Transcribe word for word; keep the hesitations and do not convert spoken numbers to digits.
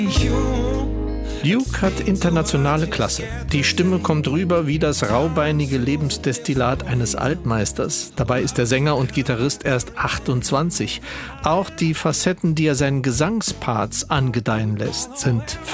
Duke hat internationale Klasse. Die Stimme kommt rüber wie das raubeinige Lebensdestillat eines Altmeisters. Dabei ist der Sänger und Gitarrist erst achtundzwanzig. Auch die Facetten, die er seinen Gesangsparts angedeihen lässt, sind